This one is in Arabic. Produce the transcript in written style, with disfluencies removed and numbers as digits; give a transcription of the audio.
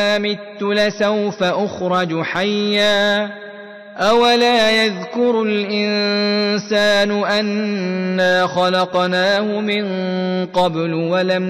مت لسوف أخرج حيا أولا يذكر الإنسان أنا خلقناه من قبل ولم